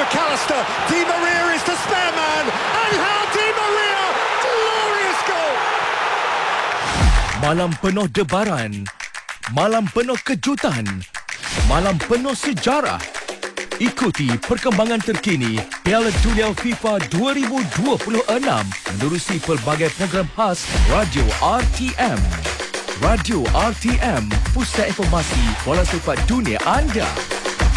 McAllister. Di Maria is the spare man. Angel Di Maria. Glorious goal. Malam penuh debaran, malam penuh kejutan, malam penuh sejarah. Ikuti perkembangan terkini Piala Dunia FIFA 2026 menerusi pelbagai program khas Radio RTM. Radio RTM, pusat informasi bola sepak dunia anda.